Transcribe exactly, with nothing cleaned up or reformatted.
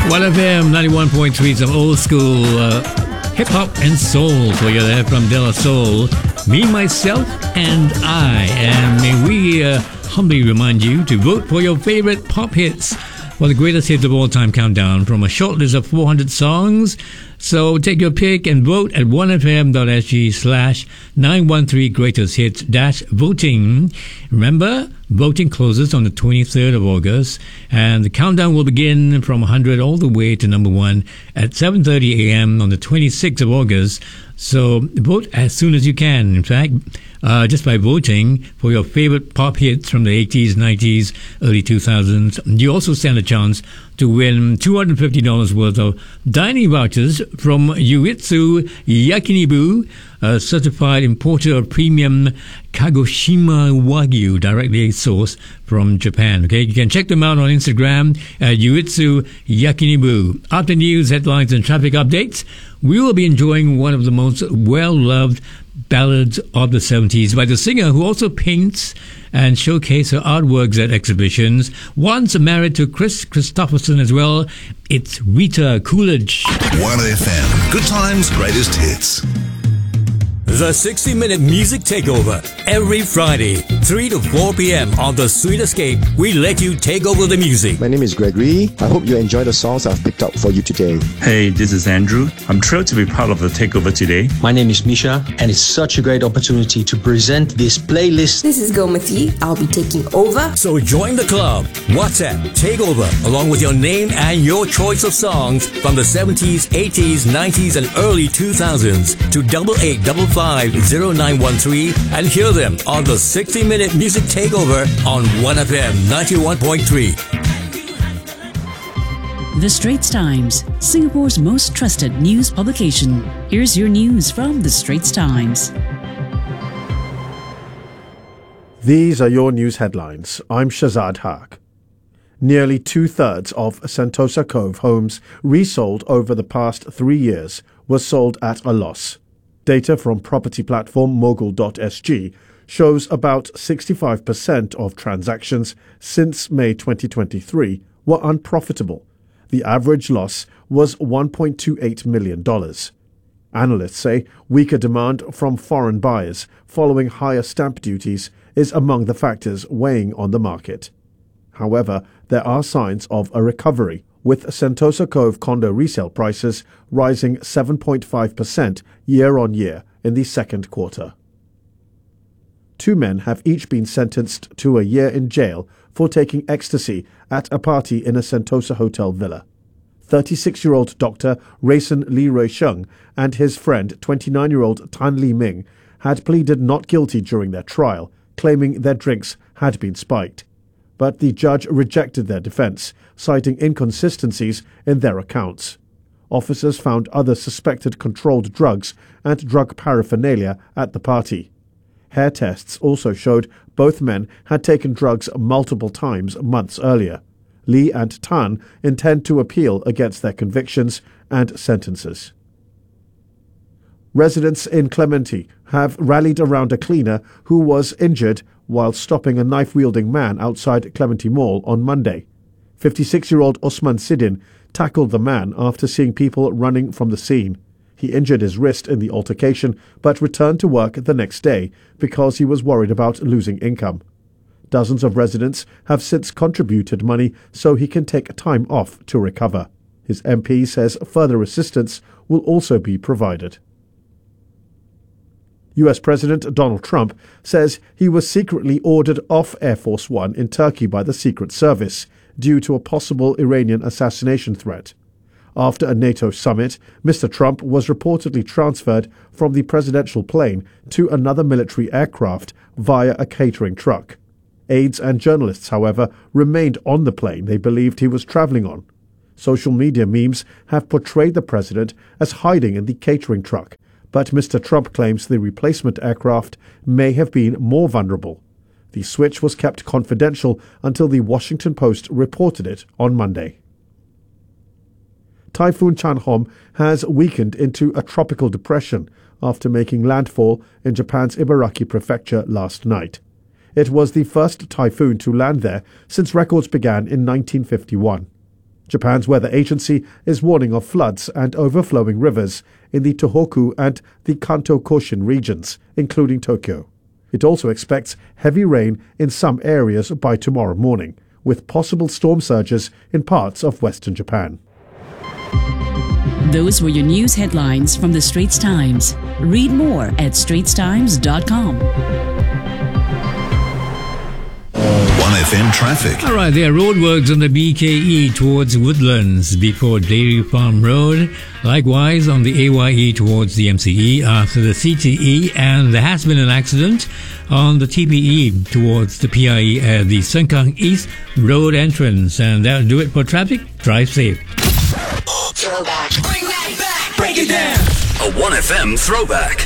one F M ninety-one point three, some old school uh, hip hop and soul for you there from De La Soul. Me, Myself, and I. And may we uh, humbly remind you to vote for your favorite pop hits for the greatest hits of all time countdown from a short list of four hundred songs. So take your pick and vote at one f m dot s g slash nine one three greatest hits dash voting. Remember, voting closes on the twenty-third of August, and the countdown will begin from one hundred all the way to number one at seven thirty a.m. on the twenty-sixth of August. So vote as soon as you can. In fact, uh, just by voting for your favorite pop hits from the eighties, nineties, early two thousands, you also stand a chance to win two hundred fifty dollars worth of dining vouchers from Yuitsu Yakinibu, a certified importer of premium Kagoshima Wagyu, directly sourced from Japan. Okay, you can check them out on Instagram at Yuitsu Yakinibu. After news, headlines, and traffic updates, we will be enjoying one of the most well-loved ballads of the seventies by the singer who also paints and showcases her artworks at exhibitions. Once married to Chris Christopherson as well, it's Rita Coolidge. one F M. Good times, greatest hits. The sixty minute Music Takeover. Every Friday, three to four p.m. on The Sweet Escape, we let you take over the music. My name is Gregory. I hope you enjoy the songs I've picked out for you today. Hey, this is Andrew. I'm thrilled to be part of the takeover today. My name is Misha, and it's such a great opportunity to present this playlist. This is Gomati. I'll be taking over. So join the club. WhatsApp Takeover, along with your name and your choice of songs from the seventies, eighties, nineties, and early two thousands to double eight double five zero nine one three and hear them on the sixty minute Music Takeover on one F M ninety-one point three. The Straits Times, Singapore's most trusted news publication. Here's your news from The Straits Times. These are your news headlines. I'm Shazad Haq. Nearly two-thirds of Sentosa Cove homes resold over the past three years were sold at a loss. Data from property platform mogul dot s g shows about sixty-five percent of transactions since May twenty twenty-three were unprofitable. The average loss was one point two eight million dollars. Analysts say weaker demand from foreign buyers following higher stamp duties is among the factors weighing on the market. However, there are signs of a recovery, with Sentosa Cove condo resale prices rising seven point five percent year-on-year in the second quarter. Two men have each been sentenced to a year in jail for taking ecstasy at a party in a Sentosa hotel villa. thirty-six-year-old Doctor Rayson Leroy Sheng and his friend twenty-nine-year-old Tan Li Ming had pleaded not guilty during their trial, claiming their drinks had been spiked. But the judge rejected their defense, citing inconsistencies in their accounts. Officers found other suspected controlled drugs and drug paraphernalia at the party. Hair tests also showed both men had taken drugs multiple times months earlier. Lee and Tan intend to appeal against their convictions and sentences. Residents in Clementi have rallied around a cleaner who was injured while stopping a knife-wielding man outside Clementi Mall on Monday. fifty-six-year-old Osman Sidin tackled the man after seeing people running from the scene. He injured his wrist in the altercation but returned to work the next day because he was worried about losing income. Dozens of residents have since contributed money so he can take time off to recover. His M P says further assistance will also be provided. U S President Donald Trump says he was secretly ordered off Air Force One in Turkey by the Secret Service due to a possible Iranian assassination threat. After a NATO summit, Mister Trump was reportedly transferred from the presidential plane to another military aircraft via a catering truck. Aides and journalists, however, remained on the plane they believed he was traveling on. Social media memes have portrayed the president as hiding in the catering truck, but Mister Trump claims the replacement aircraft may have been more vulnerable. The switch was kept confidential until the Washington Post reported it on Monday. Typhoon Chanhom has weakened into a tropical depression after making landfall in Japan's Ibaraki Prefecture last night. It was the first typhoon to land there since records began in nineteen fifty-one. Japan's weather agency is warning of floods and overflowing rivers in the Tohoku and the Kanto Koshin regions, including Tokyo. It also expects heavy rain in some areas by tomorrow morning, with possible storm surges in parts of western Japan. Those were your news headlines from the Straits Times. Read more at straits times dot com. one F M traffic. All right, there are roadworks on the B K E towards Woodlands before Dairy Farm Road. Likewise on the A Y E towards the M C E after the C T E, and there has been an accident on the T P E towards the P I E at the Sengkang East Road entrance. And that'll do it for traffic. Drive safe. Throwback. Bring that back. Break it down. A one F M throwback.